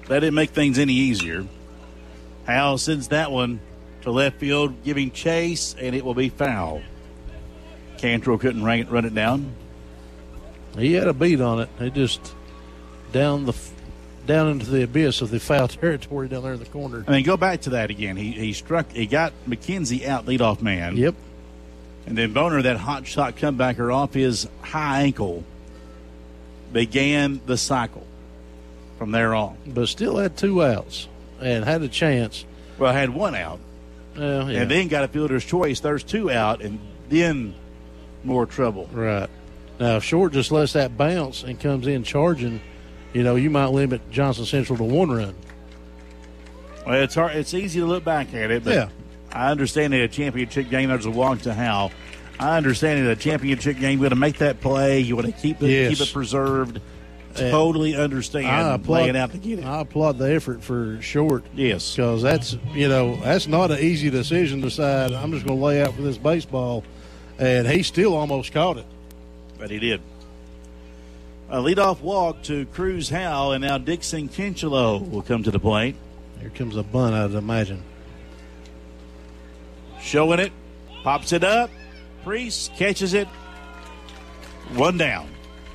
That didn't make things any easier. Howell sends that one to left field, giving chase, and it will be foul. Cantrell couldn't run it down. He had a beat on it. He just down into the abyss of the foul territory down there in the corner. I mean, go back to that again. He got McKenzie out, leadoff man. Yep. And then Boner, that hot shot comebacker off his high ankle, began the cycle from there on. But still had 2 outs and had a chance. Well, had 1 out. Yeah. And then got a fielder's choice. There's 2 out, and then more trouble. Right. Now, if Short just lets that bounce and comes in charging, you might limit Johnson Central to 1 run. Well, it's hard. It's easy to look back at it, but yeah. I understand in a championship game there's a walk to Howell. I understand in a championship game you want to make that play. You want to keep it preserved. Totally understand laying out to get it. I applaud the effort for Short. Yes. Because that's not an easy decision to decide, I'm just going to lay out for this baseball. And he still almost caught it. But he did. A leadoff walk to Cruz Howell, and now Dixon Kinchelo will come to the plate. Here comes a bunt, I'd imagine. Showing it. Pops it up. Priest catches it. 1 down.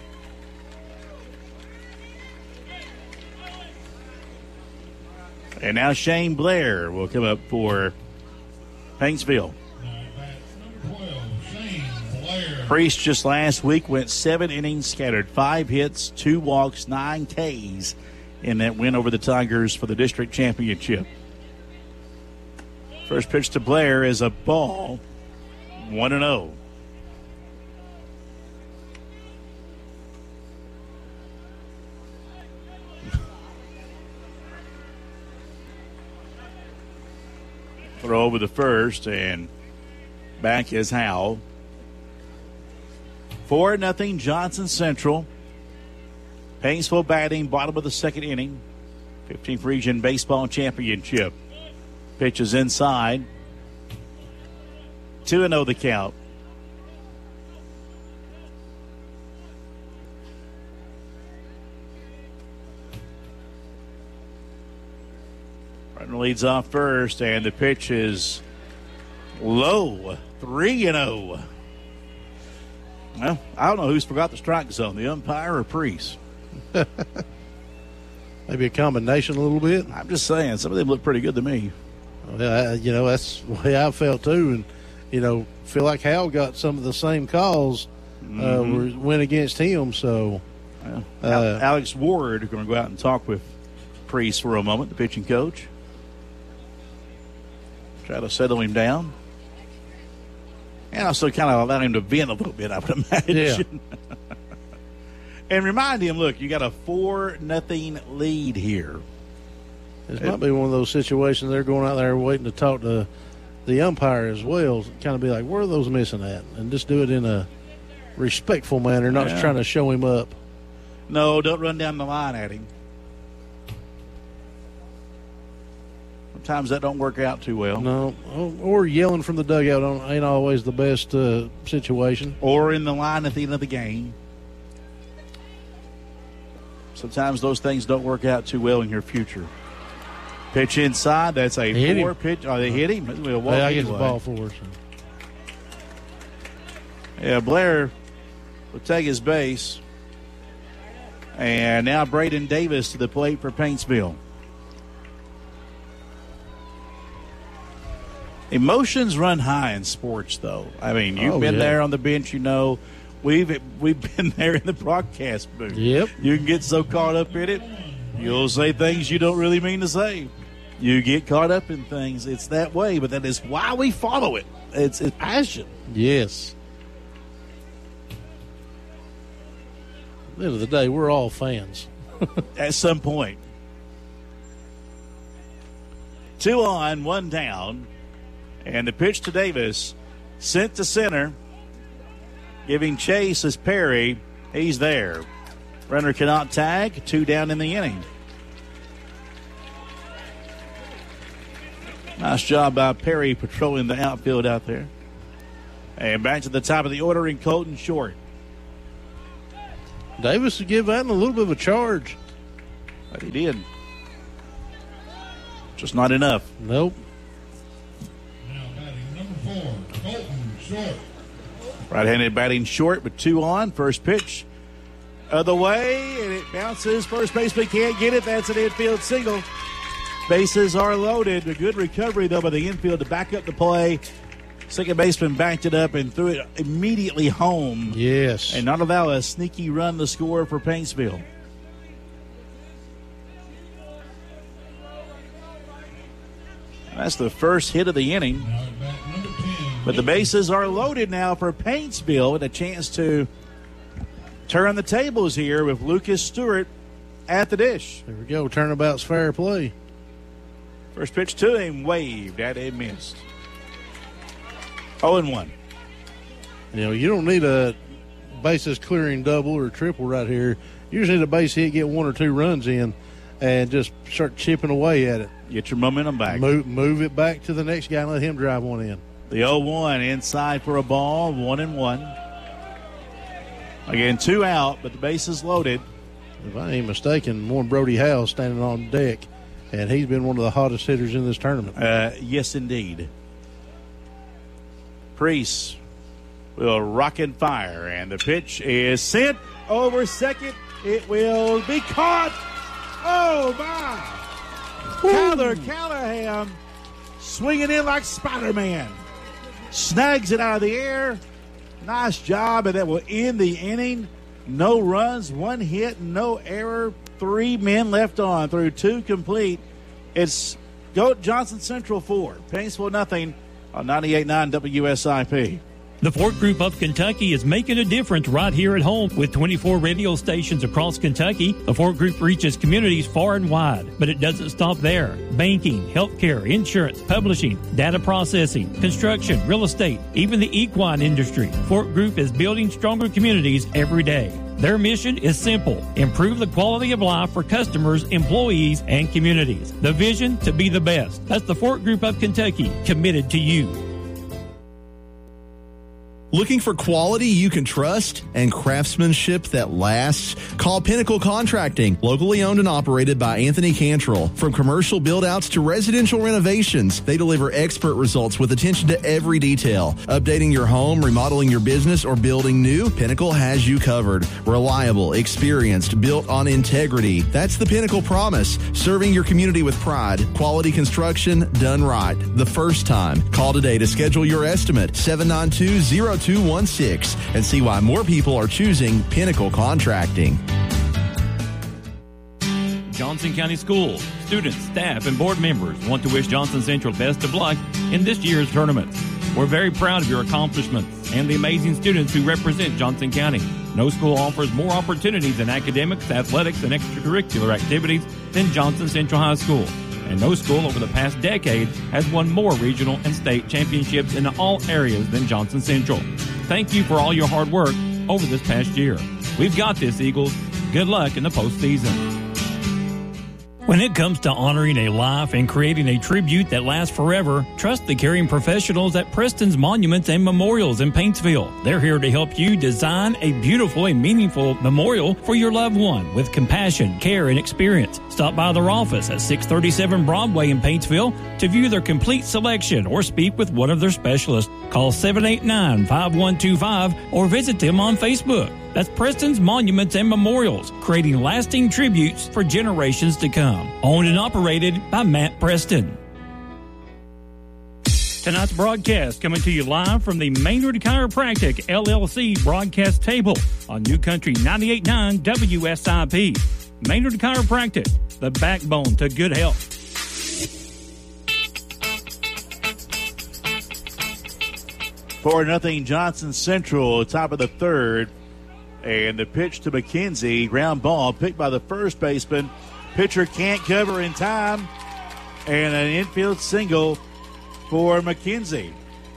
And now Shane Blair will come up for Paintsville. Priest just last week went 7 innings, scattered 5 hits, 2 walks, 9 Ks in that win over the Tigers for the district championship. First pitch to Blair is a ball, 1-0. Throw over the first, and back is Howell. 4-0 Johnson Central. Paintsville batting, bottom of the 2nd inning. 15th Region Baseball Championship. Pitch is inside. 2-0 the count. Runner leads off first, and the pitch is low. 3-0. Well, I don't know who's forgot the strike zone, the umpire or Priest. Maybe a combination a little bit. I'm just saying, some of them look pretty good to me. Well, that's the way I felt too. And, feel like Hal got some of the same calls went against him. So, Alex Ward going to go out and talk with Priest for a moment, the pitching coach. Try to settle him down. And also kind of allow him to vent a little bit, I would imagine. Yeah. And remind him, look, you got a 4-0 lead here. This might be one of those situations they're going out there waiting to talk to the umpire as well, kind of be like, where are those missing at? And just do it in a respectful manner, not just trying to show him up. No, don't run down the line at him. Sometimes that don't work out too well. No, or yelling from the dugout ain't always the best situation. Or in the line at the end of the game. Sometimes those things don't work out too well in your future. Pitch inside. That's a 4 pitch. Oh, they hit him. I guess the ball 4. So. Yeah, Blair will take his base. And now Braden Davis to the plate for Paintsville. Emotions run high in sports, though. I mean, you've been there on the bench, We've been there in the broadcast booth. Yep. You can get so caught up in it, you'll say things you don't really mean to say. You get caught up in things. It's that way, but that is why we follow it. It's passion. Yes. At the end of the day, we're all fans. At some point. 2 on, 1 down. And the pitch to Davis, sent to center. Giving chase is Perry. He's there. Runner cannot tag. 2 down in the inning. Nice job by Perry patrolling the outfield out there. And back to the top of the order in Colton Short. Davis would give that a little bit of a charge. But he did. Just not enough. Nope. Now batting number 4, Colton Short. Right-handed batting short with 2 on. First pitch other way, and it bounces. First baseman can't get it. That's an infield single. Bases are loaded. A good recovery, though, by the infield to back up the play. Second baseman backed it up and threw it immediately home. Yes. And not allow a sneaky run to score for Paintsville. That's the first hit of the inning. Now at bat number 10. But the bases are loaded now for Paintsville with a chance to turn the tables here with Lucas Stewart at the dish. There we go. Turnabout's fair play. First pitch to him, waved at and missed. 0-1. You don't need a bases clearing double or triple right here. You just need a base hit, get 1 or 2 runs in, and just start chipping away at it. Get your momentum back. Move it back to the next guy and let him drive one in. The 0-1 inside for a ball, 1-1. Again, 2 out, but the base is loaded. If I ain't mistaken, one Brody Howe standing on deck, and he's been one of the hottest hitters in this tournament. Yes, indeed. Priest will rock and fire, and the pitch is sent over second. It will be caught. Oh, my. Tyler Callahan swinging in like Spider-Man. Snags it out of the air. Nice job, and that will end the inning. No runs, 1 hit, no error. 3 men left on through 2 complete. It's Goat Johnson Central 4, Paintsville nothing on 98.9 WSIP. The Fort Group of Kentucky is making a difference right here at home. With 24 radio stations across Kentucky, the Fort Group reaches communities far and wide. But it doesn't stop there. Banking, healthcare, insurance, publishing, data processing, construction, real estate, even the equine industry. Fort Group is building stronger communities every day. Their mission is simple: improve the quality of life for customers, employees, and communities. The vision to be the best. That's the Fort Group of Kentucky, committed to you. Looking for quality you can trust and craftsmanship that lasts? Call Pinnacle Contracting, locally owned and operated by Anthony Cantrell. From commercial build-outs to residential renovations, they deliver expert results with attention to every detail. Updating your home, remodeling your business, or building new, Pinnacle has you covered. Reliable, experienced, built on integrity. That's the Pinnacle promise. Serving your community with pride. Quality construction done right. The first time. Call today to schedule your estimate. 792-0216 and see why more people are choosing Pinnacle Contracting. Johnson County Schools, students, staff, and board members want to wish Johnson Central best of luck in this year's tournament. We're very proud of your accomplishments and the amazing students who represent Johnson County. No school offers more opportunities in academics, athletics, and extracurricular activities than Johnson Central High School. And no school over the past decade has won more regional and state championships in all areas than Johnson Central. Thank you for all your hard work over this past year. We've got this, Eagles. Good luck in the postseason. When it comes to honoring a life and creating a tribute that lasts forever, trust the caring professionals at Preston's Monuments and Memorials in Paintsville. They're here to help you design a beautiful and meaningful memorial for your loved one with compassion, care, and experience. Stop by their office at 637 Broadway in Paintsville to view their complete selection or speak with one of their specialists. Call 789-5125 or visit them on Facebook. That's Preston's Monuments and Memorials, creating lasting tributes for generations to come. Owned and operated by Matt Preston. Tonight's broadcast coming to you live from the Maynard Chiropractic LLC broadcast table on New Country 98.9 WSIP. Maynard Chiropractic, the backbone to good health. 4-0 Johnson Central, top of the third. And the pitch to McKenzie, ground ball picked by the first baseman. Pitcher can't cover in time. And an infield single for McKenzie.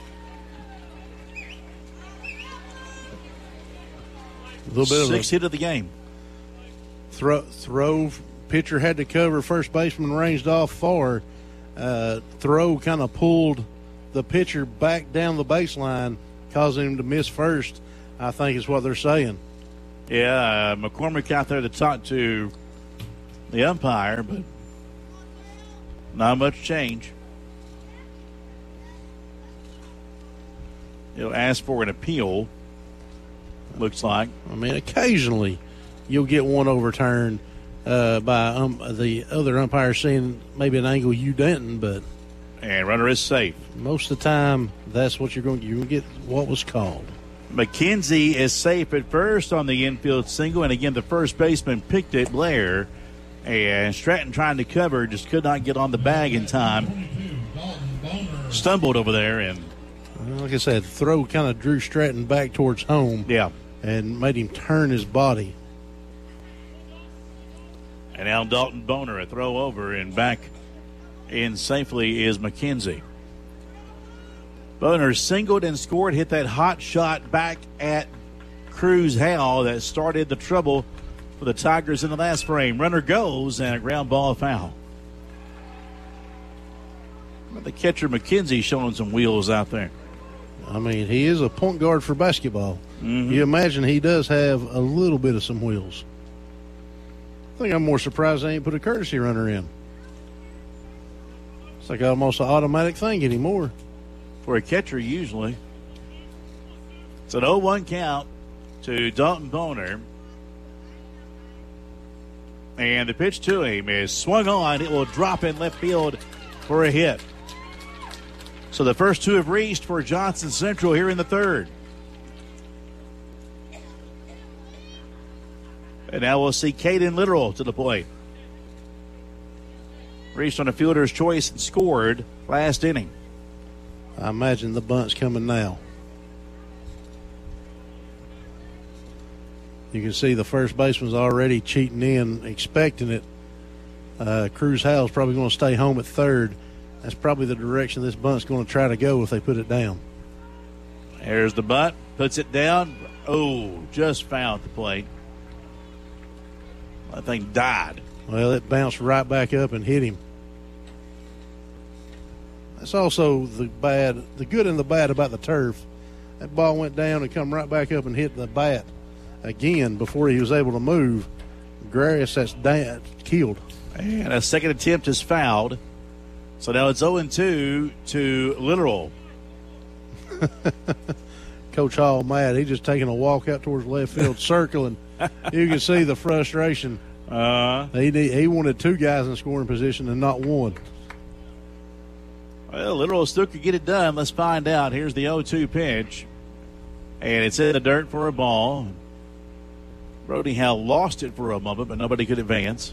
A little bit of sixth hit of the game. Throw. Pitcher had to cover. First baseman ranged off far. Throw kind of pulled the pitcher back down the baseline, causing him to miss first, I think is what they're saying. Yeah, McCormick out there to talk to the umpire, but Not much change. He'll ask for an appeal, looks like. I mean, occasionally you'll get one overturned by the other umpire seeing maybe an angle you didn't, but And runner is safe. most of the time that's what you're going to get what was called. McKenzie is safe at first on the infield single, and again the first baseman picked it, Blair, and Stratton trying to cover, just could not get on the bag in time. 22, Dalton Boner. Stumbled over there, and Like I said, throw kind of drew Stratton back towards home yeah. and made him turn his body. And now Dalton Boner, a throw over, and back in safely is McKenzie. Boner singled and scored, hit that hot shot back at Cruz Howell that started the trouble for the Tigers in the last frame. Runner goes, and a ground ball foul. But the catcher McKenzie showing some wheels out there. I mean, he is a point guard for basketball. You imagine he does have a little bit of some wheels. I think I'm more surprised they ain't put a courtesy runner in. It's like almost an automatic thing anymore. For a catcher, usually. It's an 0-1 count to Dalton Boner. And the pitch to him is swung on. It will drop in left field for a hit. So the first two have reached for Johnson Central here in the third. And now we'll see Caden Literal to the plate. Reached on a fielder's choice and scored last inning. I imagine the bunt's coming now. You can see the first baseman's already cheating in, expecting it. Cruz Howell's probably going to stay home at third. That's probably the direction this bunt's going to try to go if they put it down. There's the bunt. Puts it down. Oh, just fouled the plate. That thing died. Well, it bounced right back up and hit him. That's also the good and the bad about the turf. That ball went down and come right back up and hit the bat again before he was able to move. Grass that's killed. And a second attempt is fouled. So now it's 0-2 to Literal. Coach Hall mad. He's just taking a walk out towards left field, circling. You can see the frustration. He wanted two guys in scoring position and not one. Well, Literal still could get it done. Let's find out. Here's the 0-2 pitch. And it's in the dirt for a ball. Brody Howell lost it for a moment, but nobody could advance.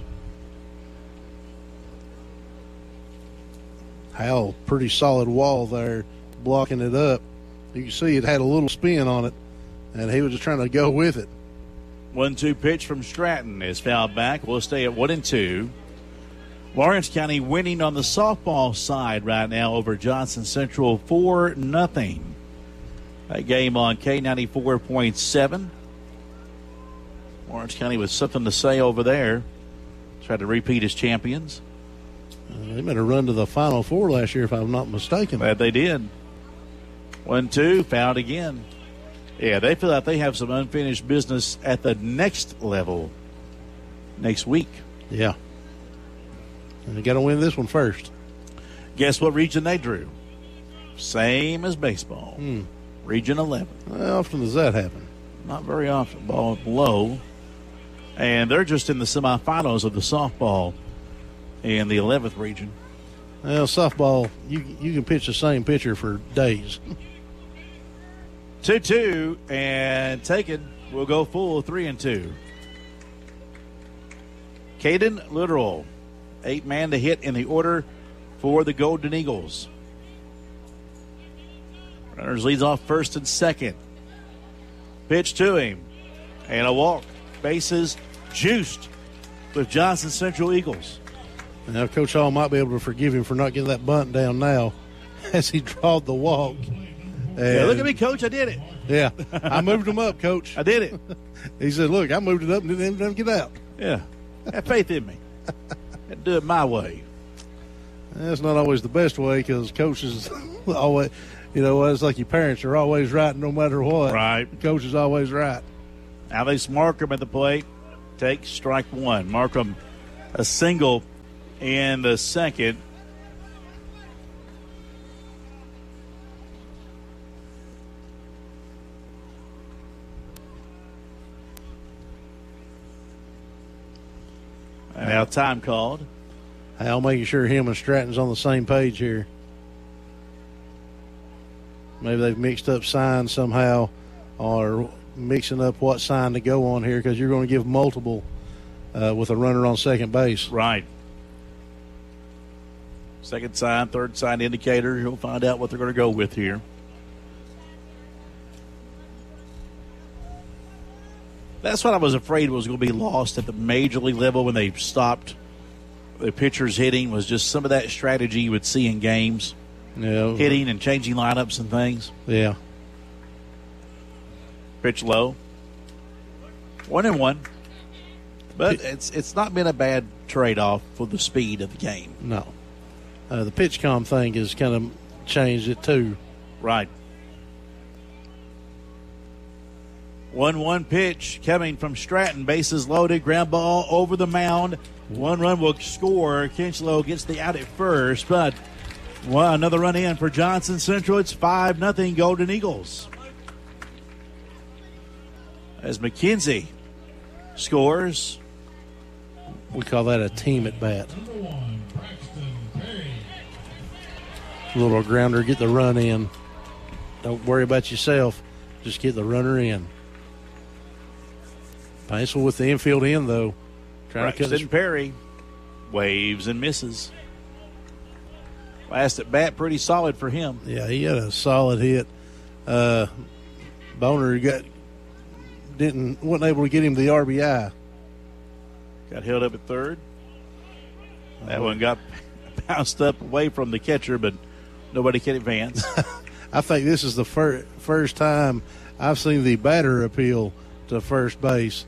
Howell, pretty solid wall there, blocking it up. You can see it had a little spin on it, and he was just trying to go with it. 1-2 pitch from Stratton is fouled back. We'll stay at 1-2. Lawrence County winning on the softball side right now over Johnson Central 4-0. That game on K94.7. Lawrence County with something to say over there. Tried to repeat as champions. They made a run to the Final Four last year, if I'm not mistaken. Glad they did. 1-2, fouled again. Yeah, they feel like they have some unfinished business at the next level next week. Yeah. And they got to win this one first. Guess what region they drew? Same as baseball. Region 11. How often does that happen? Not very often. Ball low. And they're just in the semifinals of the softball in the 11th region. Well, softball, you can pitch the same pitcher for days. 2-2 and taken. We'll go full 3-2. Caden Literal, 8-man to hit in the order for the Golden Eagles. Runners leads off first and second. Pitch to him. And a walk. Bases juiced with Johnson Central Eagles. Now, Coach Hall might be able to forgive him for not getting that bunt down now as he drawed the walk. Yeah, look at me, Coach. I did it. Yeah, I moved him up, Coach. I did it. He said, look, I moved it up and didn't even get out. Yeah. Have faith in me. And do it my way. That's not always the best way because coaches always, it's like your parents are always right no matter what. Right. The coach is always right. Alex Markham at the plate takes strike one. Markham a single in the second. Now time called. Hal making sure him and Stratton's on the same page here. Maybe they've mixed up signs somehow or mixing up what sign to go on here because you're going to give multiple with a runner on second base. Right. Second sign, third sign indicator. You'll find out what they're going to go with here. That's what I was afraid was going to be lost at the major league level when they stopped the pitchers hitting, was just some of that strategy you would see in games. Yeah. Hitting and changing lineups and things. Yeah. Pitch low. 1-1. But it's not been a bad trade-off for the speed of the game. No. The PitchCom thing has kind of changed it too. Right. 1-1 pitch coming from Stratton. Bases loaded. Ground ball over the mound. One run will score. Kinchlow gets the out at first, but another run in for Johnson Central. It's 5-0 Golden Eagles. As McKenzie scores. We call that a team at bat. Little grounder, get the run in. Don't worry about yourself. Just get the runner in. Paintsville with the infield in, though. Braxton Perry waves and misses. Last at bat, pretty solid for him. Yeah, he had a solid hit. Boner wasn't able to get him the RBI. Got held up at third. That one got bounced up away from the catcher, but nobody can advance. I think this is the first time I've seen the batter appeal to first base.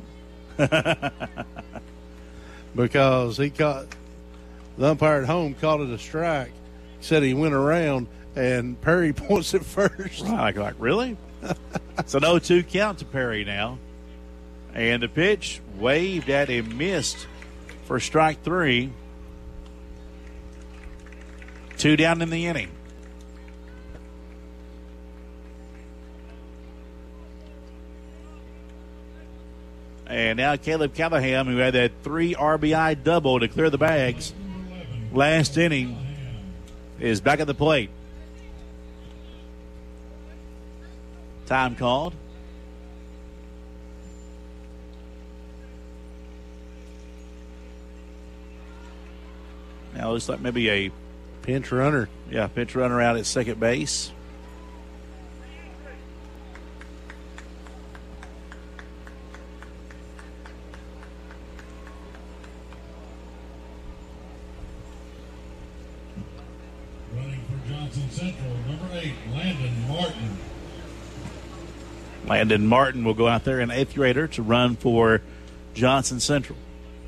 Because the umpire at home called it a strike, said he went around, and Perry points it first. Right, like really? It's an 0-2 count to Perry now. And the pitch waved at him, missed for strike three. 2 down in the inning. And now Caleb Callahan, who had that 3 RBI double to clear the bags last inning, is back at the plate. Time called. Now it looks like maybe a pinch runner. Yeah, pinch runner out at second base. Running for Johnson Central, number 8, Landon Martin. Landon Martin will go out there in 8th grader to run for Johnson Central.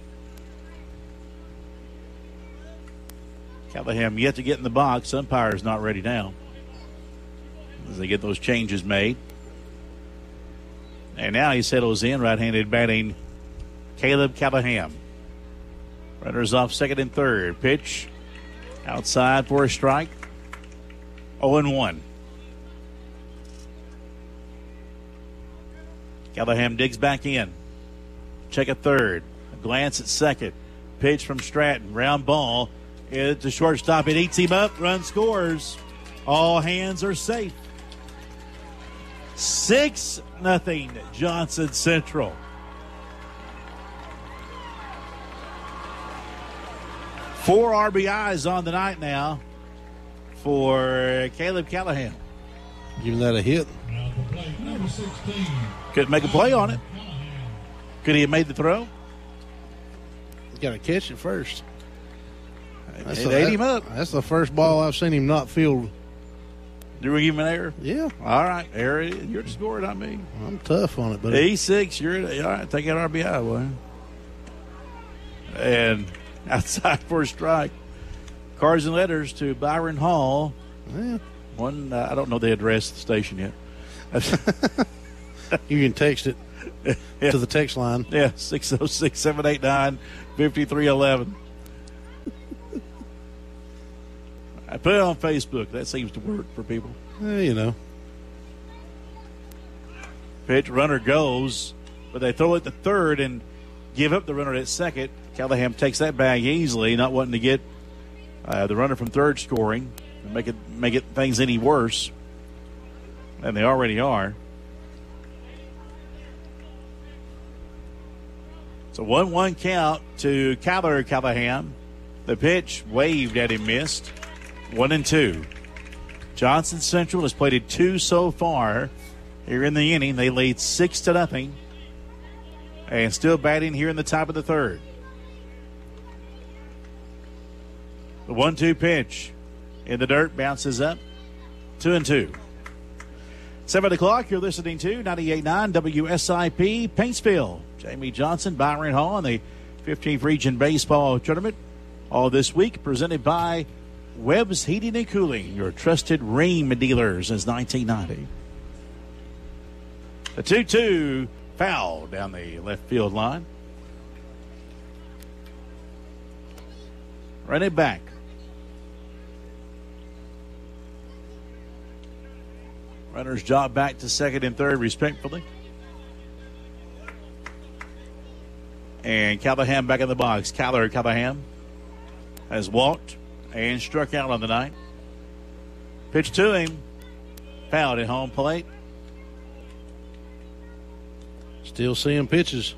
Callahan yet to get in the box. Umpire's not ready now as they get those changes made. And now he settles in, right-handed batting Caleb Callahan. Runners off second and third. Pitch outside for a strike. 0-1. Callahan digs back in. Check at third. A glance at second. Pitch from Stratton. Round ball. It's a shortstop. It eats him up. Run scores. All hands are safe. 6-0 Johnson Central. Four RBIs on the night now for Caleb Callahan. Giving that a hit. Now the plate, number 16. Couldn't make a play on it. Could he have made the throw? Got to catch it first. It ate him up. That's the first ball I've seen him not field. Did we give him an error? Yeah. All right, error. You're the scorer, not me. I'm tough on it, but E6, you're all right. Take that RBI away. And outside for a strike. Cards and letters to Byron Hall. Yeah. One, I don't know the address of the station yet. You can text it to the text line. Yeah, 606-789-5311. I put it on Facebook. That seems to work for people. You know. Pitch, runner goes, but they throw it to third and give up the runner at second. Callahan takes that bag easily, not wanting to get the runner from third scoring and make it things any worse than they already are. It's a 1-1 count to Kyler Callahan. The pitch waved at him, missed. 1-2. Johnson Central has played 2 so far here in the inning. They lead 6-0 and still batting here in the top of the third. The 1-2 pitch in the dirt bounces up. 2-2. 7 o'clock, you're listening to 98.9 WSIP Paintsville. Jamie Johnson, Byron Hall, in the 15th Region Baseball Tournament. All this week presented by Webb's Heating and Cooling, your trusted Rheem dealers since 1990. The 2-2 foul down the left field line. Run it back. Runners jog back to second and third respectfully. And Callahan back in the box. Kyler Callahan has walked and struck out on the night. Pitch to him. Fouled at home plate. Still seeing pitches.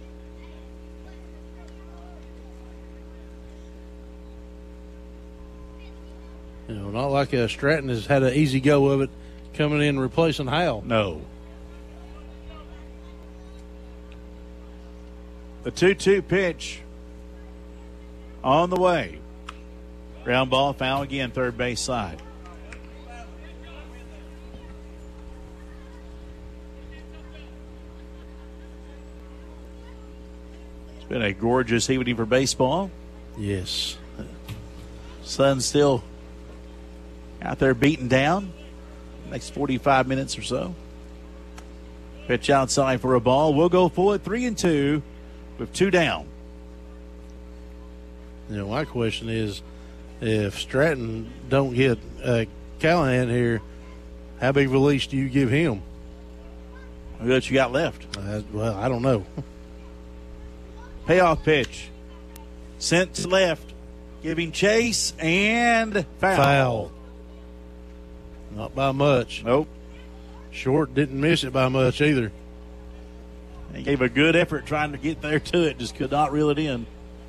You know, not like Stratton has had an easy go of it coming in replacing Howell. No. The 2-2 pitch on the way. Ground ball, foul again, third base side. It's been a gorgeous evening for baseball. Yes. Sun's still out there beating down. Next 45 minutes or so. Pitch outside for a ball. We'll go forward 3-2 with 2 down. You know, my question is, if Stratton don't get Callahan here, how big of a leash do you give him? What you got left? Well, I don't know. Payoff pitch. Sent to left. Giving chase and foul. Not by much. Nope. Short didn't miss it by much either. He gave a good effort trying to get there to it. Just could not reel it in.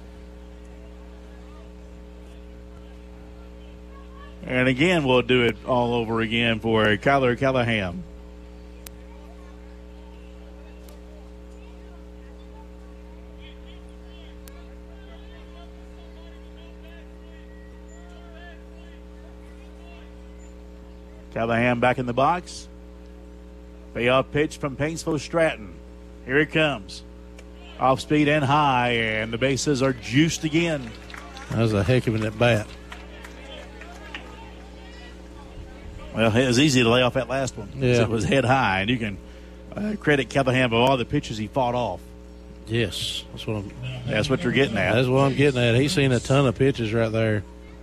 And again, we'll do it all over again for Kyler Callahan. Callahan back in the box. Payoff pitch from Paintsville Stratton. Here it comes. Off speed and high, and the bases are juiced again. That was a heck of an at bat. Well, it was easy to lay off that last one. Yeah. It was head high, and you can credit Callahan for all the pitches he fought off. Yes, that's what you're getting at. That's what I'm getting at. He's seen a ton of pitches right there.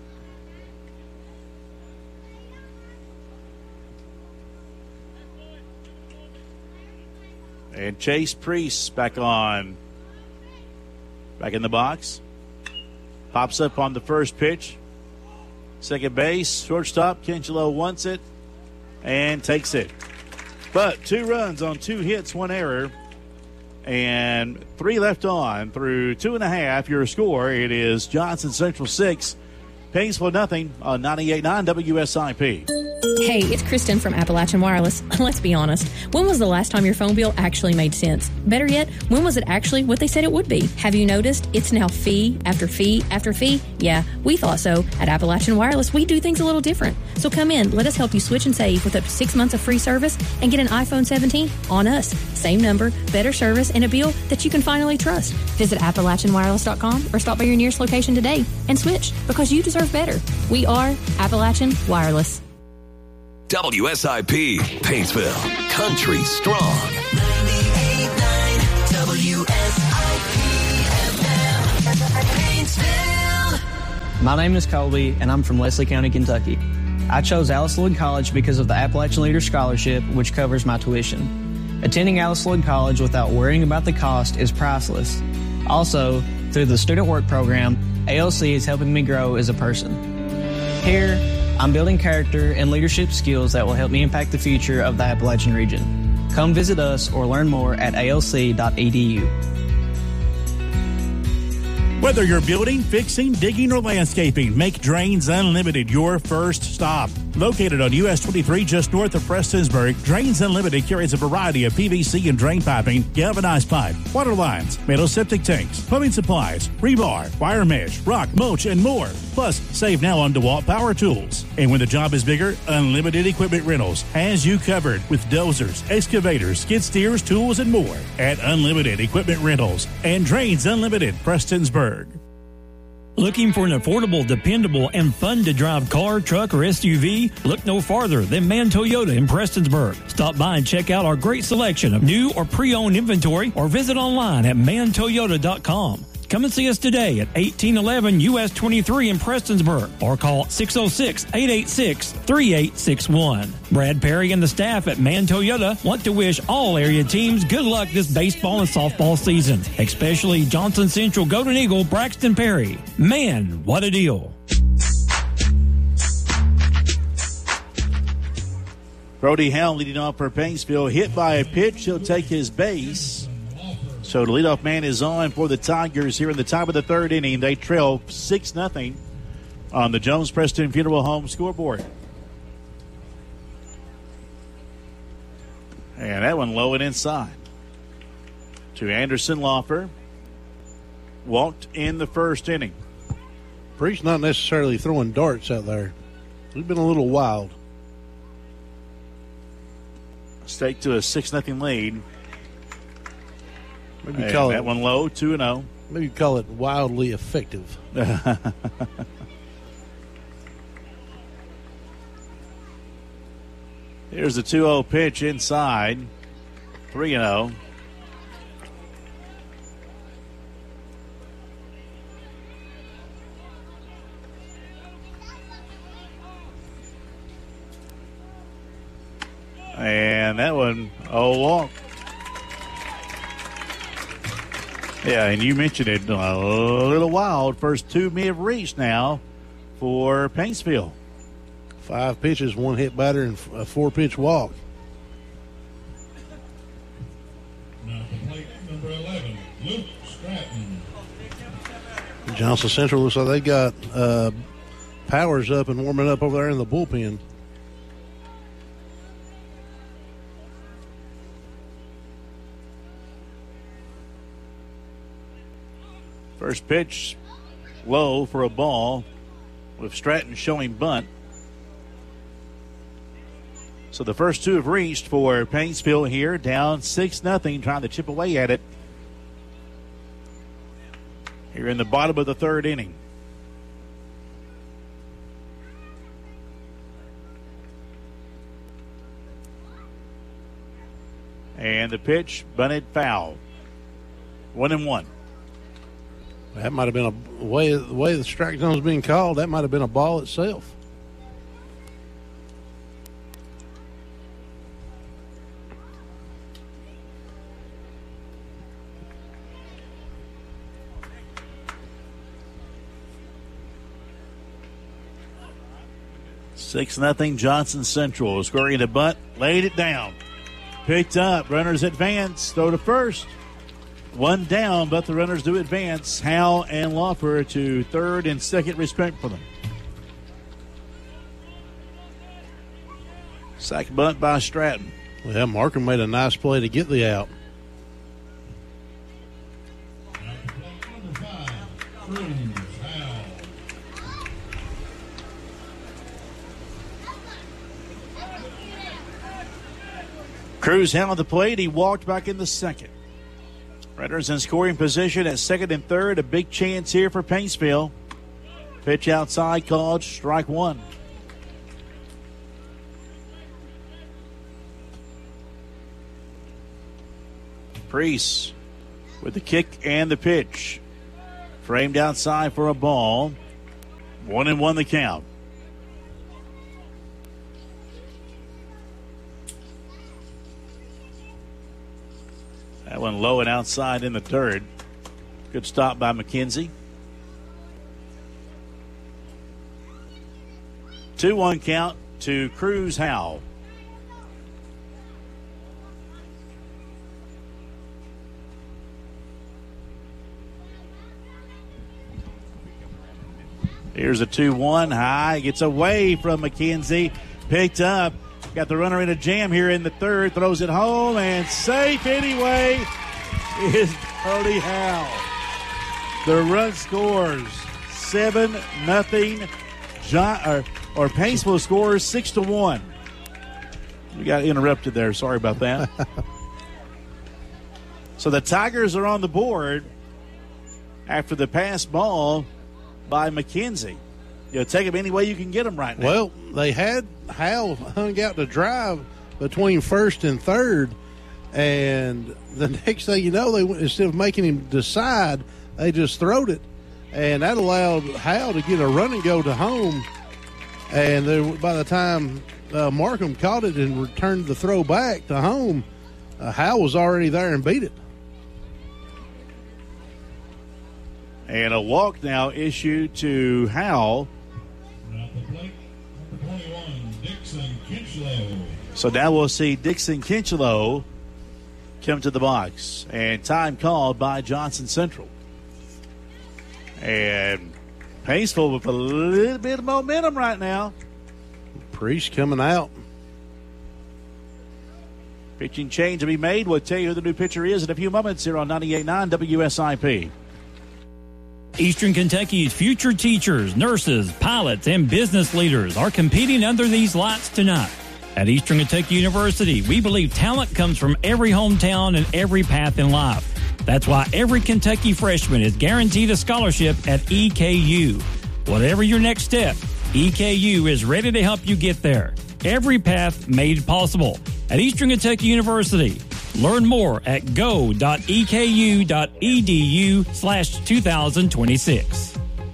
And Chase Priest back in the box. Pops up on the first pitch. Second base, shortstop, Kenchelo wants it and takes it. But 2 runs on 2 hits, 1 error, and 3 left on through 2.5. Your score, it is Johnson Central 6, Paintsville nothing on 98.9 WSIP. Hey, it's Kristen from Appalachian Wireless. Let's be honest. When was the last time your phone bill actually made sense? Better yet, when was it actually what they said it would be? Have you noticed it's now fee after fee after fee? Yeah, we thought so. At Appalachian Wireless, we do things a little different. So come in, let us help you switch and save with up to 6 months of free service and get an iPhone 17 on us. Same number, better service, and a bill that you can finally trust. Visit AppalachianWireless.com or stop by your nearest location today and switch because you deserve better. We are Appalachian Wireless. WSIP, Paintsville, country strong. 98.9 WSIP Paintsville. My name is Colby, and I'm from Leslie County, Kentucky. I chose Alice Lloyd College because of the Appalachian Leader Scholarship, which covers my tuition. Attending Alice Lloyd College without worrying about the cost is priceless. Also, Through the student work program, ALC is helping me grow as a person. Here, I'm building character and leadership skills that will help me impact the future of the Appalachian region. Come visit us or learn more at alc.edu. Whether you're building, fixing, digging, or landscaping, make Drains Unlimited your first stop. Located on US 23 just north of Prestonsburg, Drains Unlimited carries a variety of PVC and drain piping, galvanized pipe, water lines, metal septic tanks, plumbing supplies, rebar, wire mesh, rock, mulch, and more. Plus, save now on DeWalt power tools. And when the job is bigger, Unlimited Equipment Rentals has you covered with dozers, excavators, skid steers, tools, and more at Unlimited Equipment Rentals and Drains Unlimited, Prestonsburg. Looking for an affordable, dependable, and fun-to-drive car, truck, or SUV? Look no farther than Man Toyota in Prestonsburg. Stop by and check out our great selection of new or pre-owned inventory or visit online at mantoyota.com. Come and see us today at 1811 US 23 in Prestonsburg or call 606-886-3861. Brad Perry and the staff at Man Toyota want to wish all area teams good luck this baseball and softball season, especially Johnson Central Golden Eagle Braxton Perry. Man, what a deal. Brody Howe leading off for Paintsville, hit by a pitch. He'll take his base. So the leadoff man is on for the Tigers here in the top of the third inning. They trail 6-0 on the Jones Preston Funeral Home scoreboard. And that one low and inside to Anderson Laufer. Walked in the first inning. Preach not necessarily throwing darts out there. He's been a little wild. Stake to a 6-0 lead. Maybe call that one low, 2-0. Maybe call it wildly effective. Here's the 2-0 pitch inside. 3-0. And that one, walk. Yeah, and you mentioned it, a little wild. First two may have reached now for Paintsville. 5 pitches, 1 hit batter, and a 4-pitch walk. Now the plate number 11, Luke Stratton. Johnson Central looks like they got Powers up and warming up over there in the bullpen. First pitch low for a ball with Stratton showing bunt. So the first two have reached for Paintsville here, down 6-0, trying to chip away at it here in the bottom of the third inning. And the pitch bunted foul. 1-1. That might have been the way the strike zone is being called. That might have been a ball itself. Six 6-0 Johnson Central. Scoring a bunt, laid it down. Picked up. Runners advance. Throw to first. One down, but the runners do advance. Howell and Laufer to third and second, respectively. Sack bunt by Stratton. Well, Markham made a nice play to get the out. Number 5, Cruz Howell. Cruz Howell at the plate. He walked back in the second. Runners in scoring position at second and third. A big chance here for Paintsville. Pitch outside called, strike one. Priest with the kick and the pitch. Framed outside for a ball. 1-1 the count. That one low and outside in the third. Good stop by McKenzie. 2-1 count to Cruz Howell. Here's a 2-1 high. Gets away from McKenzie. Picked up. Got the runner in a jam here in the third. Throws it home and safe anyway is Cody Howell. The run scores 7-0. Paintsville scores 6-1. We got interrupted there. Sorry about that. So the Tigers are on the board after the pass ball by McKenzie. Take them any way you can get them right now. Well, they had Howell hung out to drive between first and third, and the next thing you know, they instead of making him decide, they just throwed it, and that allowed Howell to get a run and go to home. And by the time Markham caught it and returned the throw back to home, Howell was already there and beat it. And a walk now issued to Howell. At the plate, number 21, Dixon Kinchlow. So now we'll see Dixon Kinchlow come to the box. And time called by Johnson Central. And Paintsville with a little bit of momentum right now. Priest coming out. Pitching change to be made. We'll tell you who the new pitcher is in a few moments here on 98.9 WSIP. Eastern Kentucky's future teachers, nurses, pilots, and business leaders are competing under these lights tonight. At Eastern Kentucky University, we believe talent comes from every hometown and every path in life. That's why every Kentucky freshman is guaranteed a scholarship at EKU. Whatever your next step, EKU is ready to help you get there. Every path made possible at Eastern Kentucky University. Learn more at go.eku.edu/2026.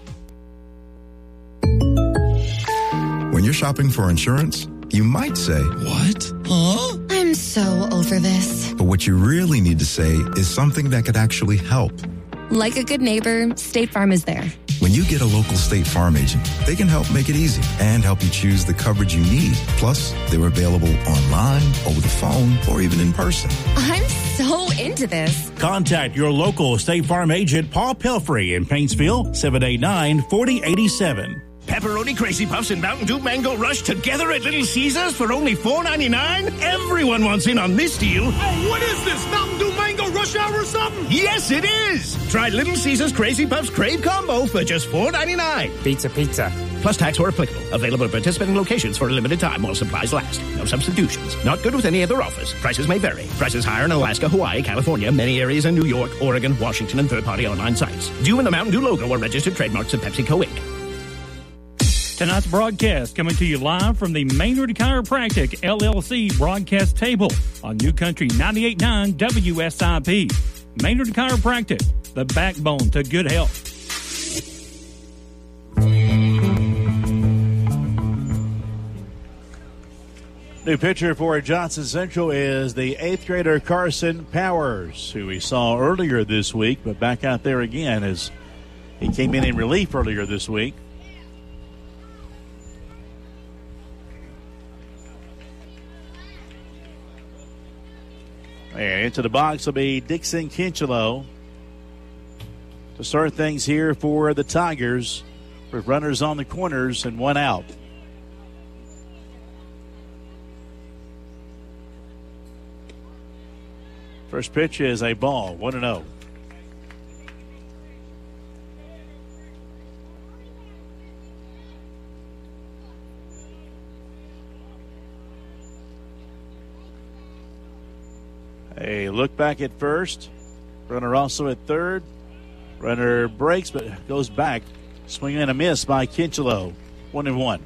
When you're shopping for insurance, you might say, "What? Huh?" I'm so over this. But what you really need to say is something that could actually help. Like a good neighbor, State Farm is there. When you get a local State Farm agent, they can help make it easy and help you choose the coverage you need. Plus, they're available online, over the phone, or even in person. I'm so into this. Contact your local State Farm agent, Paul Pelfrey in Paintsville, 789-4087. Pepperoni Crazy Puffs and Mountain Dew Mango Rush together at Little Caesars for only $4.99? Everyone wants in on this deal. Oh, what is this? Mountain Dew Mango Rush Hour or something? Yes, it is. Try Little Caesars Crazy Puffs Crave Combo for just $4.99. Pizza. Plus tax or applicable. Available at participating locations for a limited time while supplies last. No substitutions. Not good with any other offers. Prices may vary. Prices higher in Alaska, Hawaii, California, many areas in New York, Oregon, Washington, and third-party online sites. Due in the Mountain Dew logo or registered trademarks of PepsiCo Inc. Tonight's broadcast coming to you live from the Maynard Chiropractic LLC broadcast table on New Country 98.9 WSIP. Maynard Chiropractic, the backbone to good health. New pitcher for Johnson Central is the 8th grader Carson Powers, who we saw earlier this week, but back out there again as he came in relief earlier this week. And into the box will be Dixon Kinchlow to start things here for the Tigers with runners on the corners and one out. First pitch is a ball, 1-0. A look back at first. Runner also at third. Runner breaks but goes back. Swing and a miss by Kinchlow. 1-1.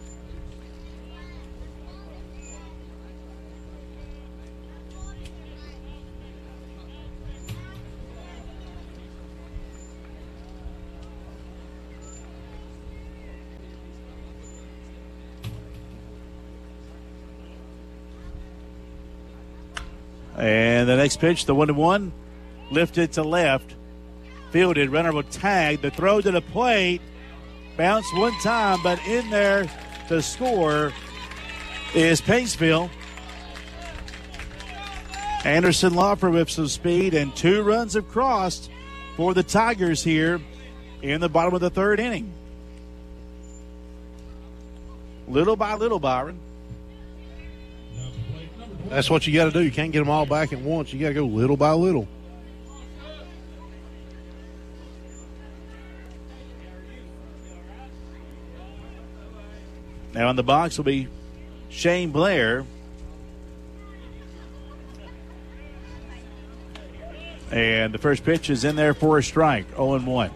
And the next pitch, the 1-1, lifted to left. fielded. Runner will tag. The throw to the plate. Bounce one time, but in there to score is Paintsville. Anderson Laufer with some speed, and 2 runs have crossed for the Tigers here in the bottom of the 3rd inning. Little by little, Byron. That's what you got to do. You can't get them all back at once. You got to go little by little. Now in the box will be Shane Blair. And the first pitch is in there for a strike, 0-1.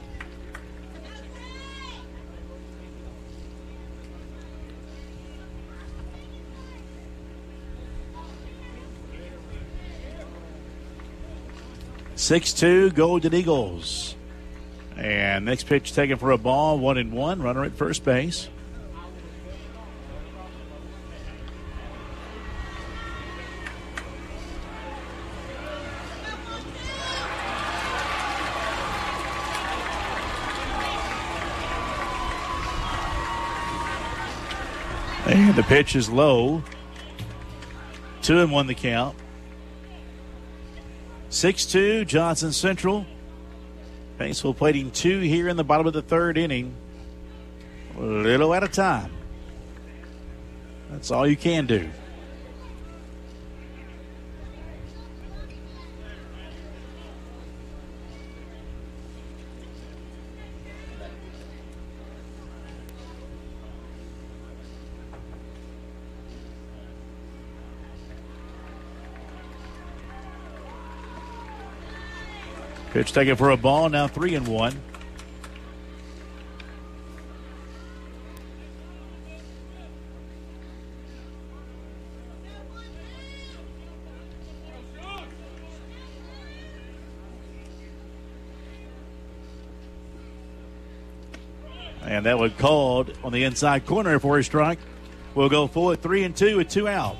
(6-2) Golden Eagles. And next pitch taken for a ball, 1-1. Runner at first base. And the pitch is low. 2-1 the count. 6-2 Johnson Central. Paintsville plating 2 here in the bottom of the 3rd inning. A little at a time. That's all you can do. Pitch taken for a ball, now 3-1. And that was called on the inside corner for a strike. We'll go forward 3-2 with 2 out.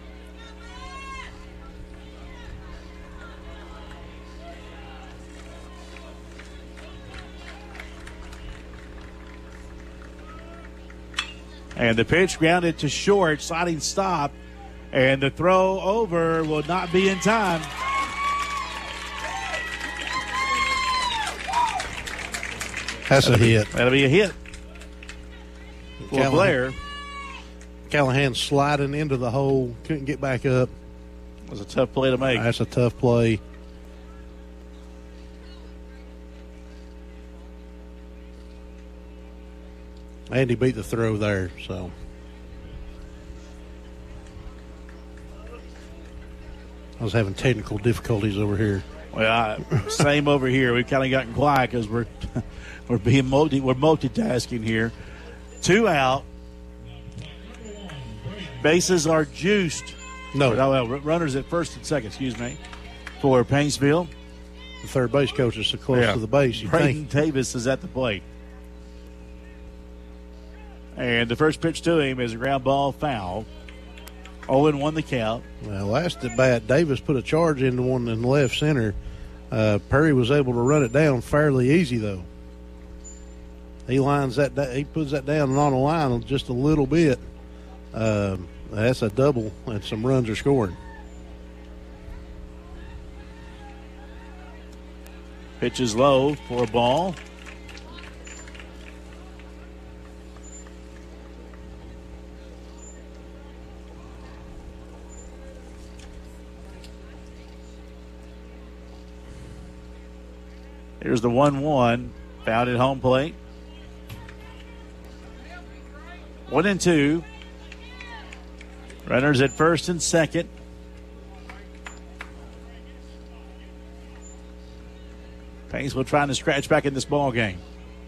And the pitch grounded to short, sliding stop, and the throw over will not be in time. That's a hit. That'll be a hit for Blair. Callahan sliding into the hole, couldn't get back up. It was a tough play to make. That's a tough play. Andy beat the throw there, so. I was having technical difficulties over here. Well, same over here. We've kind of gotten quiet because we're multitasking here. 2 out. Bases are juiced. Runners at first and second, excuse me, for Paintsville. The third base coach is so close to the base. Braden Davis is at the plate. And the first pitch to him is a ground ball foul. 0-1 the count. Well, last at bat, Davis put a charge into one in left center. Perry was able to run it down fairly easy, though. He lines that. He puts that down and on the line just a little bit. That's a double, and some runs are scored. Pitch is low for a ball. Here's the 1-1, fouled at home plate. 1-2. Runners at first and second. Paintsville trying to scratch back in this ball game.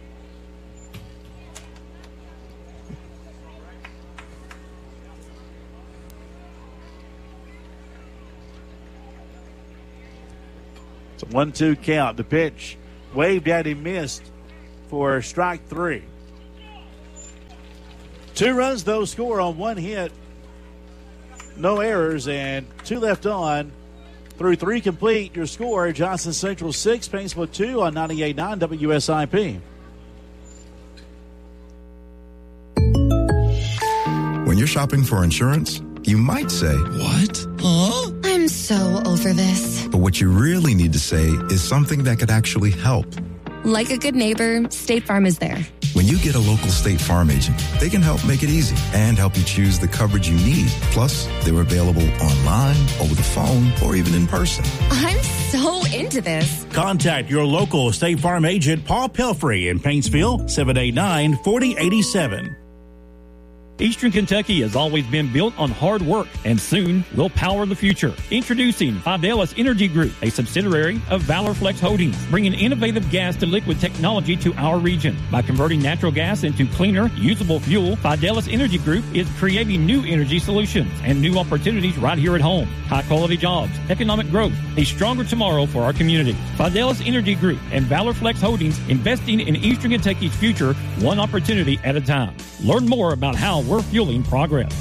It's a 1-2 count. The pitch waved at him, missed for strike 3. 2 runs, though, score on 1 hit. No errors, and 2 left on through 3 complete. Your score, Johnson Central 6, Paintsville 2 on 98.9 WSIP. When you're shopping for insurance, you might say, "What? Huh?" I'm so over this. But what you really need to say is something that could actually help. Like a good neighbor, State Farm is there. When you get a local State Farm agent, they can help make it easy and help you choose the coverage you need. Plus, they're available online, over the phone, or even in person. I'm so into this. Contact your local State Farm agent, Paul Pelfrey in Paintsville, 789-4087. Eastern Kentucky has always been built on hard work, and soon will power the future. Introducing Fidelis Energy Group, a subsidiary of Valor Flex Holdings, bringing innovative gas to liquid technology to our region. By converting natural gas into cleaner, usable fuel, Fidelis Energy Group is creating new energy solutions and new opportunities right here at home. High-quality jobs, economic growth, a stronger tomorrow for our community. Fidelis Energy Group and Valor Flex Holdings, investing in Eastern Kentucky's future, one opportunity at a time. Learn more about how we're fueling progress.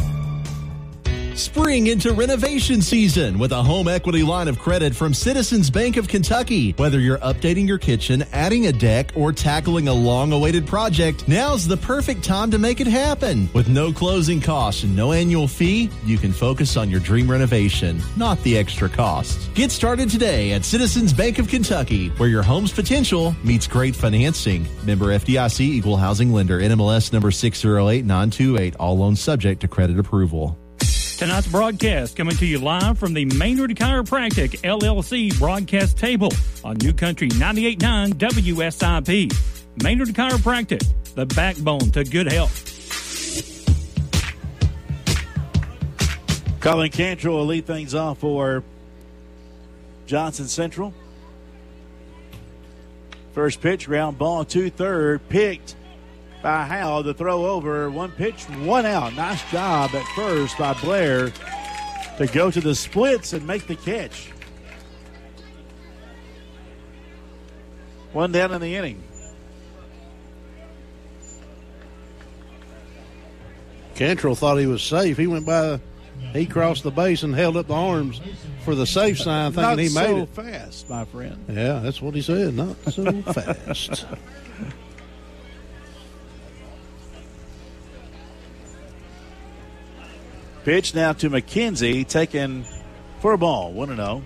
Spring into renovation season with a home equity line of credit from Citizens Bank of Kentucky. Whether you're updating your kitchen, adding a deck, or tackling a long-awaited project, now's the perfect time to make it happen. With no closing costs and no annual fee, you can focus on your dream renovation, not the extra costs. Get started today at Citizens Bank of Kentucky, where your home's potential meets great financing. Member FDIC, Equal Housing Lender, NMLS number 608928. All loans subject to credit approval. Tonight's broadcast coming to you live from the Maynard Chiropractic LLC broadcast table on New Country 98.9 WSIP. Maynard Chiropractic, the backbone to good health. Colin Cantrell will lead things off for Johnson Central. First pitch, ground ball, 2-3, picked by Howe. The throw over, 1 pitch, 1 out. Nice job at first by Blair to go to the splits and make the catch. 1 down in the inning. Cantrell thought he was safe. He went by, he crossed the base and held up the arms for the safe sign, thinking he made it. Not so fast, my friend. Yeah, that's what he said. Not so fast. Pitch now to McKenzie, taken for a ball, 1-0.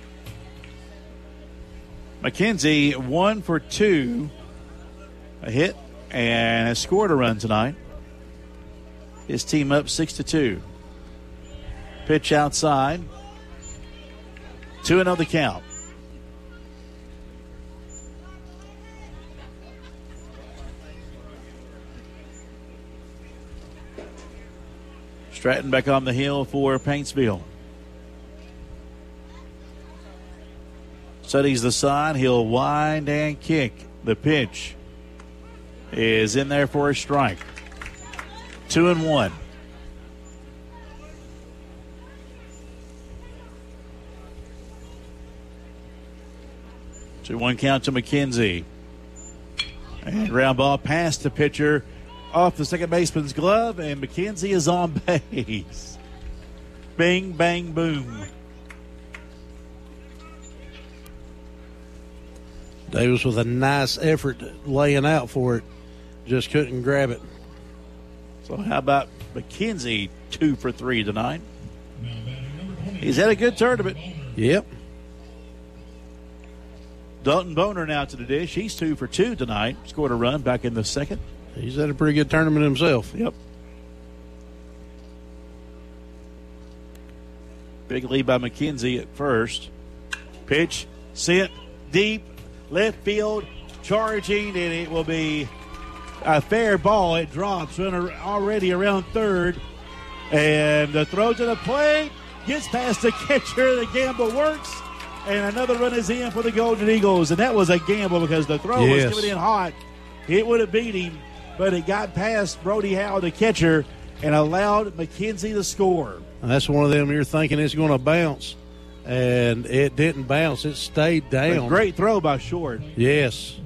McKenzie 1 for 2, a hit, and has scored a run tonight. His team up 6-2. Pitch outside, 2-0 the count. Stratton back on the hill for Paintsville. Studies the side. He'll wind and kick. The pitch is in there for a strike. 2-1. So 1 count to McKenzie. And ground ball past the pitcher, off the second baseman's glove, and McKenzie is on base. Bing, bang, boom. Davis with a nice effort laying out for it. Just couldn't grab it. So how about McKenzie 2 for 3 tonight? He's had a good tournament. Yep. Dalton Boner now to the dish. He's 2 for 2 tonight. Scored a run back in the second. He's had a pretty good tournament himself. Yep. Big lead by McKenzie at first. Pitch sent deep left field, charging, and it will be a fair ball. It drops already around third, and the throw to the plate gets past the catcher. The gamble works, and another run is in for the Golden Eagles, and that was a gamble because the throw was coming in hot. It would have beat him, but it got past Brody Howe, the catcher, and allowed McKenzie to score. And that's one of them you're thinking it's going to bounce, and it didn't bounce. It stayed down. A great throw by Short. Yes.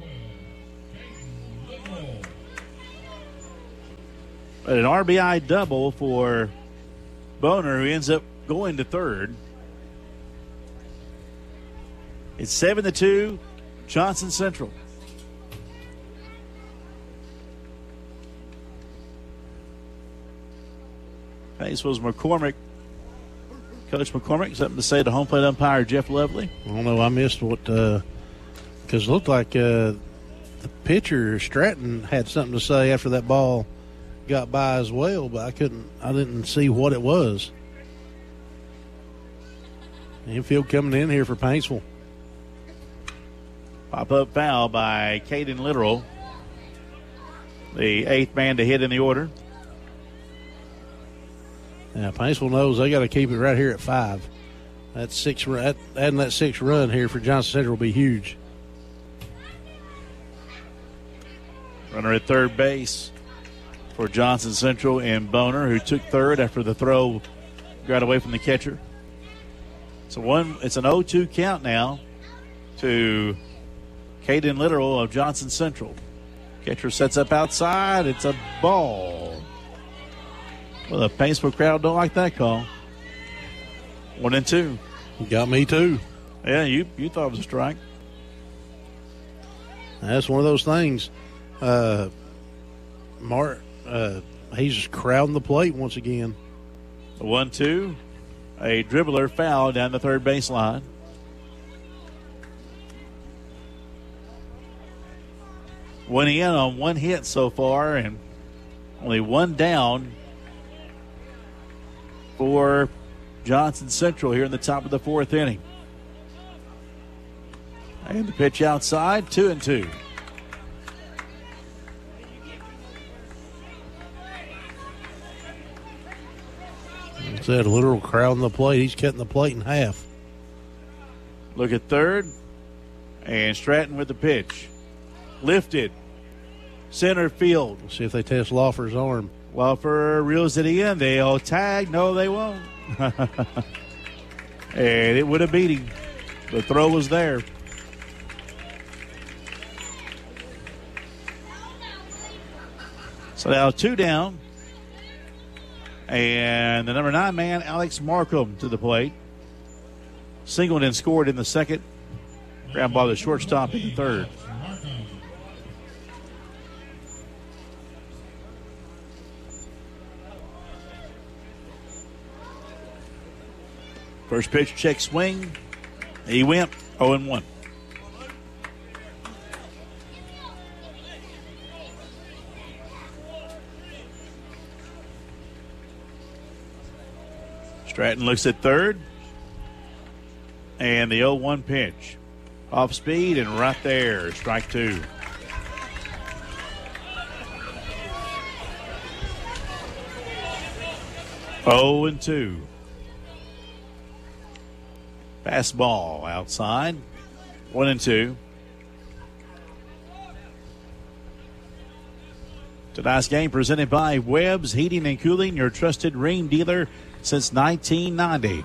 But an RBI double for Boner, who ends up going to third. It's 7-2, Johnson Central. Paintsville's McCormick. Coach McCormick, something to say to home plate umpire Jeff Lovely? I don't know. I missed what because it looked like the pitcher Stratton had something to say after that ball got by as well, but I didn't see what it was. Infield coming in here for Paintsville. Pop-up foul by Caden Literal, the 8th man to hit in the order. Now, Paintsville knows they got to keep it right here at 5. Adding that 6th run here for Johnson Central will be huge. Runner at third base for Johnson Central and Boner, who took third after the throw got away from the catcher. It's an 0-2 count now to Caden Literal of Johnson Central. Catcher sets up outside. It's a ball. Well, the Paintsville crowd don't like that call. 1-2. You got me too. Yeah, you thought it was a strike. That's one of those things. He's crowding the plate once again. 1-2. A dribbler foul down the third baseline. One in on one hit so far, and only one down for Johnson Central here in the top of the 4th inning. And the pitch outside, 2-2. Said a literal crowd on the plate. He's cutting the plate in half. Look at third, and Stratton with the pitch. Lifted. Center field. We'll see if they test Laufer's arm. Laufer reels it in. They'll tag. No, they won't. And it would have beat him. The throw was there. So now 2 down. And the number 9 man, Alex Markham, to the plate. Singled and scored in the second. Ground ball to shortstop in the third. First pitch, check swing. He went 0-1. Stratton looks at third. And the 0-1 pitch. Off speed and right there, strike 2. Oh and 2. Fastball outside. 1-2. Tonight's game presented by Webb's Heating and Cooling, your trusted Rheem dealer since 1990.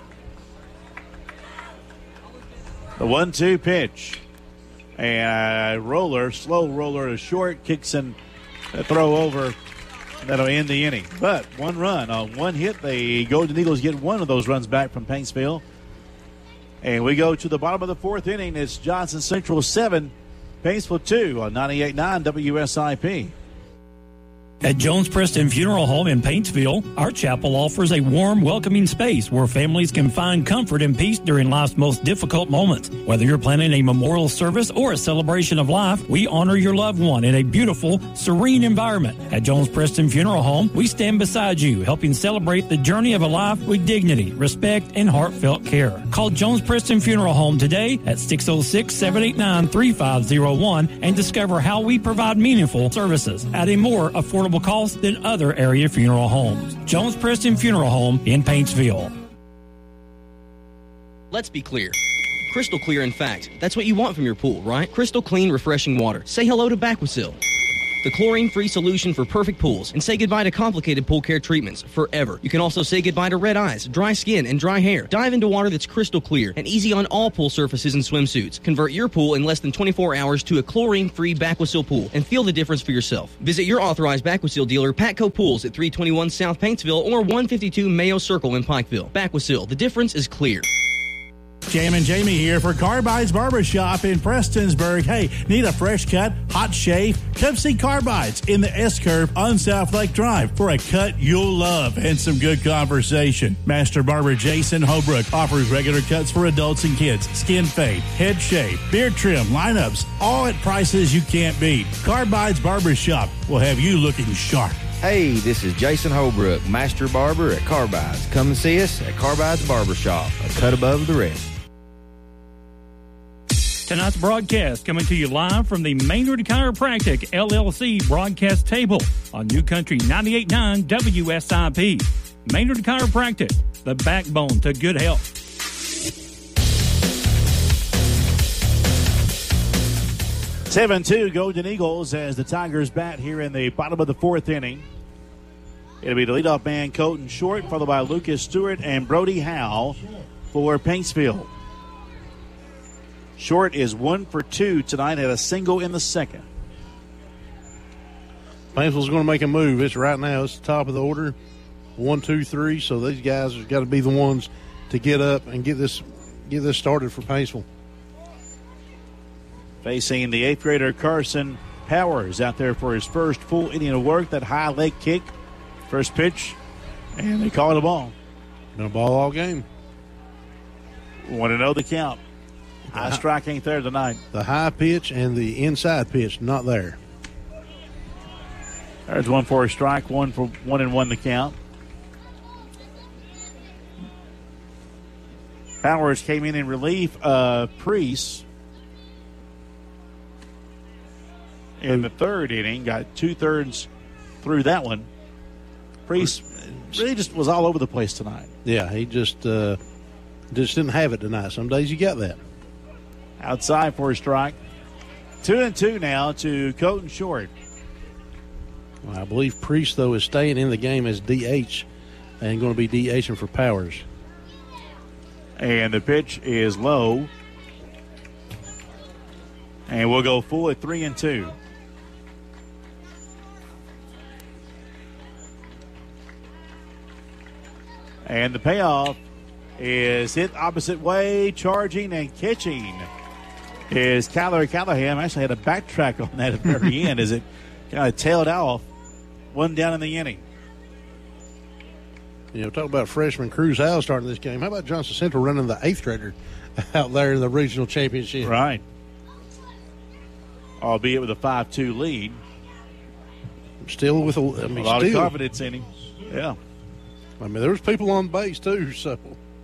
The 1-2 pitch. And a roller, slow roller to short, kicks in a throw over. That'll end the inning. But 1 run on 1 hit. The Golden Eagles get 1 of those runs back from Paintsville. And we go to the bottom of the 4th inning. It's Johnson Central 7, Paintsville 2 on 98.9 WSIP. At Jones Preston Funeral Home in Paintsville, our chapel offers a warm, welcoming space where families can find comfort and peace during life's most difficult moments. Whether you're planning a memorial service or a celebration of life, we honor your loved one in a beautiful, serene environment. At Jones Preston Funeral Home, we stand beside you, helping celebrate the journey of a life with dignity, respect, and heartfelt care. Call Jones Preston Funeral Home today at 606-789-3501 and discover how we provide meaningful services at a more affordable cost than other area funeral homes. Jones Preston Funeral Home in Paintsville. Let's be clear. Crystal clear, in fact. That's what you want from your pool, right? Crystal clean, refreshing water. Say hello to Baquasil, the chlorine-free solution for perfect pools, and say goodbye to complicated pool care treatments forever. You can also say goodbye to red eyes, dry skin, and dry hair. Dive into water that's crystal clear and easy on all pool surfaces and swimsuits. Convert your pool in less than 24 hours to a chlorine-free Baquasil pool and feel the difference for yourself. Visit your authorized Baquasil dealer, Patco Pools, at 321 South Paintsville or 152 Mayo Circle in Pikeville. Baquasil, the difference is clear. Jammin' Jamie here for Carbides Barbershop in Prestonsburg. Hey, need a fresh cut, hot shave? Come see Carbides in the S-Curve on South Lake Drive for a cut you'll love and some good conversation. Master Barber Jason Holbrook offers regular cuts for adults and kids, skin fade, head shave, beard trim, lineups, all at prices you can't beat. Carbides Barbershop will have you looking sharp. Hey, this is Jason Holbrook, Master Barber at Carbides. Come and see us at Carbides Barbershop, a cut above the rest. Tonight's broadcast coming to you live from the Maynard Chiropractic LLC broadcast table on New Country 98.9 WSIP. Maynard Chiropractic, the backbone to good health. Seven-2 Golden Eagles as the Tigers bat here in the bottom of the fourth inning. It'll be the leadoff man, Colton Short, followed by Lucas Stewart and Brody Howe for Paintsville. Short is 1 for 2 tonight, had a single in the second. Paintsville's going to make a move. It's right now. It's the top of the order. 1, 2, 3. So these guys have got to be the ones to get up and get this started for Paintsville. Facing the 8th grader Carson Powers out there for his first full inning of work. That high leg kick, first pitch, and they call it a ball. Been a ball all game. Want to know the count. High strike ain't there tonight. The high pitch and the inside pitch not there. There's one for a strike, 1-1 the count. Powers came in relief of Priest in the third inning, got 2/3 through that one. Priest really just was all over the place tonight. Yeah, he just didn't have it tonight. Some days you get that. Outside for a strike. 2-2 now to Colton Short. Well, I believe Priest, though, is staying in the game as DH and going to be DHing for Powers. And the pitch is low. And we'll go full at 3-2. And the payoff is hit opposite way, charging and catching is Kyler Callahan. Actually had a backtrack on that at the very end as it kind of tailed off. One down in the inning. You know, talk about freshman Cruz Howell starting this game. How about Johnson Central running the 8th grader out there in the regional championship? Right. Albeit with a 5-2 lead. Still with a lot of confidence in him. Yeah. I mean, there was people on base, too, so.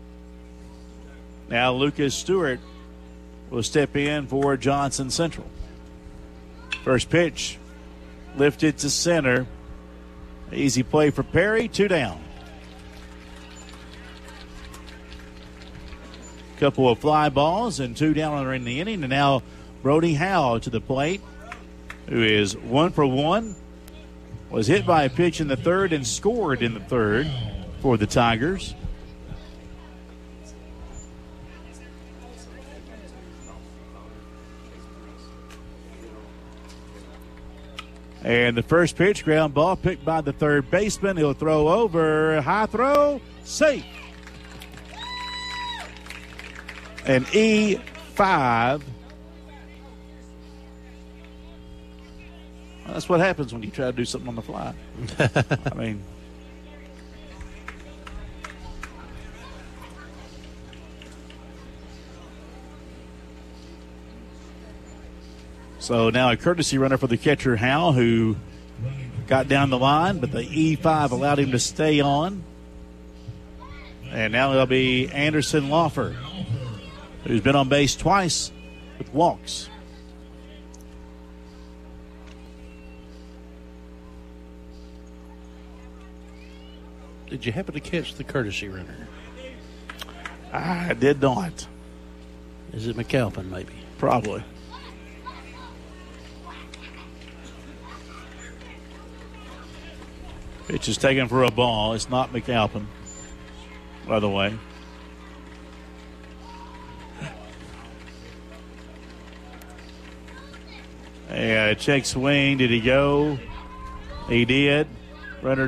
Now Lucas Stewart will step in for Johnson Central. First pitch lifted to center. Easy play for Perry. 2 down. Couple of fly balls and 2 down in the inning. And now Brody Howe to the plate, who is 1 for 1. Was hit by a pitch in the third and scored in the third for the Tigers. And the first pitch, ground ball picked by the third baseman. He'll throw over. High throw, safe. An E5. Well, that's what happens when you try to do something on the fly. I mean. So now a courtesy runner for the catcher, Howe, who got down the line, but the E5 allowed him to stay on. And now it'll be Anderson Lawfer, who's been on base twice with walks. Did you happen to catch the courtesy runner? I did not. Is it McAlpin, maybe? Probably. Pitch is taken for a ball. It's not McAlpin, by the way. Yeah, check swing. Did he go? He did. Runner